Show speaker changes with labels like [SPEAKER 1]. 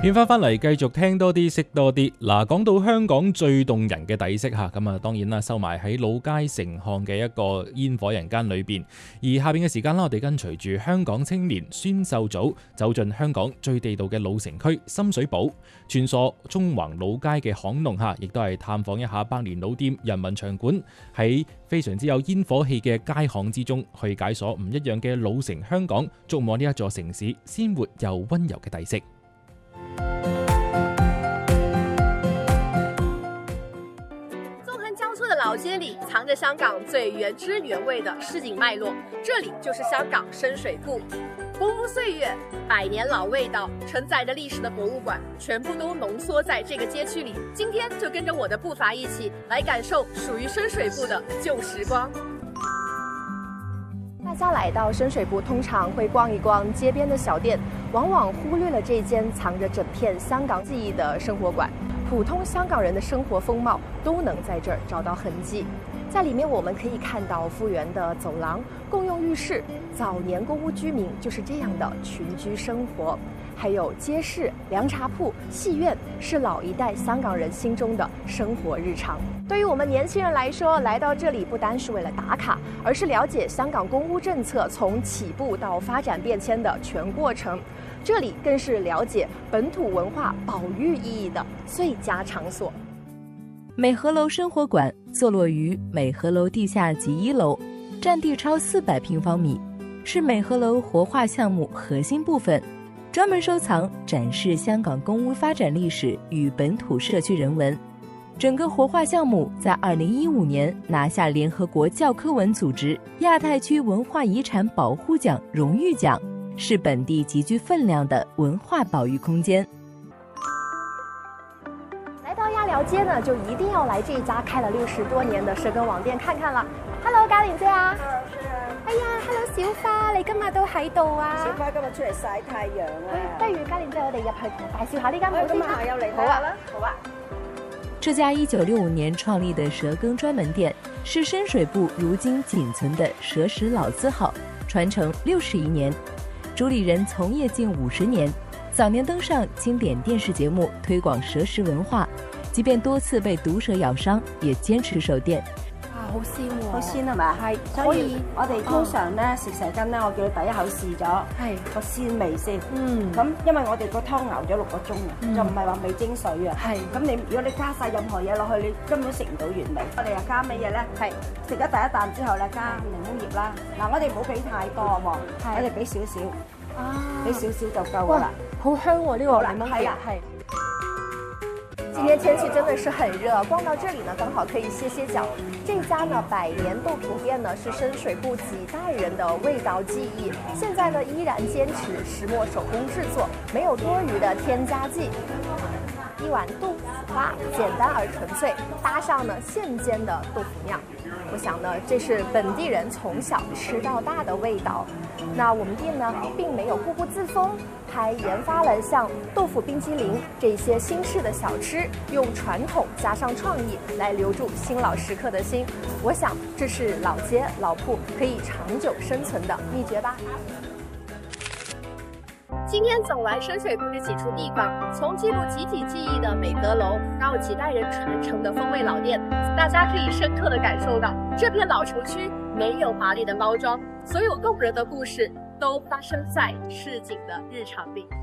[SPEAKER 1] 片翻嚟繼續聽多啲識多啲。嗱，講到香港最動人嘅底飾嚇，咁啊當然啦，收埋喺老街城巷嘅一個煙火人間裏邊。而下邊嘅時間啦，我哋跟隨住香港青年宣秀組走進香港最地道嘅老城區深水埗，穿梭中環老街嘅巷弄嚇，亦都係探訪一下百年老店人民場館，喺非常之有煙火氣嘅街巷之中，去解鎖唔一樣嘅老城香港，觸摸呢一座城市鮮活又溫柔嘅底飾。
[SPEAKER 2] 老街里藏着香港最原汁原味的市井脉络，这里就是香港深水埗。丰富岁月，百年老味道，承载着历史的博物馆，全部都浓缩在这个街区里。今天就跟着我的步伐一起来感受属于深水埗的旧时光。大家来到深水埗，通常会逛一逛街边的小店，往往忽略了这间藏着整片香港记忆的生活馆。普通香港人的生活风貌都能在这儿找到痕迹。在里面我们可以看到复原的走廊、共用浴室，早年公屋居民就是这样的群居生活。还有街市、凉茶铺、戏院，是老一代香港人心中的生活日常。对于我们年轻人来说，来到这里不单是为了打卡，而是了解香港公屋政策从起步到发展变迁的全过程。这里更是了解本土文化保育意义的最佳场所。
[SPEAKER 3] 美和楼生活馆坐落于美和楼地下及1楼，占地超400平方米，是美和楼活化项目核心部分，专门收藏展示香港公屋发展历史与本土社区人文。整个活化项目在2015年拿下联合国教科文组织亚太区文化遗产保护奖荣誉奖，是本地极具分量的文化保育空间。
[SPEAKER 2] 来到鸭寮街呢，就一定要来这家开了60多年的蛇羹網店看看啦。Hello， 嘉玲姐啊。哎呀 ，Hello 小花，你今日都喺度啊？
[SPEAKER 4] 小花今日出嚟曬太陽啊！
[SPEAKER 2] 不如嘉玲姐，我哋入去介紹下呢間鋪先啦。
[SPEAKER 4] 又嚟
[SPEAKER 2] 好啊，
[SPEAKER 4] 好啊。
[SPEAKER 3] 这家1965年创立的蛇羹专门店，是深水埗如今仅存的蛇食老字号，传承61年。主理人从业近50年，早年登上经典電視節目推廣蛇食文化，即便多次被毒蛇咬傷，也堅持守店。
[SPEAKER 2] 好鮮喎，
[SPEAKER 4] 好鮮係咪？係，所以我哋通常咧食蛇羹咧，我叫你第一口試咗個鮮味先。咁因為我哋個湯熬咗6個鐘嘅，就唔係話味精水啊。係。咁你如果你加晒任何嘢落去，你根本食唔到原味。我哋又加乜嘢咧？係。食咗第一啖之後咧，加檸檬葉啦。嗱，我哋唔好俾太多喎，我哋俾少少。俾少少就夠啦。
[SPEAKER 2] 好香喎呢個檸檬葉。係。今天天气真的是很热，逛到这里呢，刚好可以歇歇脚。这家呢百年豆腐店呢是深水埗几代人的味道记忆，现在呢依然坚持石磨手工制作，没有多余的添加剂。一碗豆腐花，简单而纯粹，搭上呢现煎的豆腐酿。我想呢，这是本地人从小吃到大的味道。那我们店呢，并没有固步自封，还研发了像豆腐冰激凌这些新式的小吃，用传统加上创意来留住新老食客的心。我想，这是老街老铺可以长久生存的秘诀吧。今天走完深水埗这几处地方，从记录集体记忆的美阁楼到几代人传承的风味老店，大家可以深刻地感受到这片老城区没有华丽的包装，所有动人的故事都发生在市井的日常里。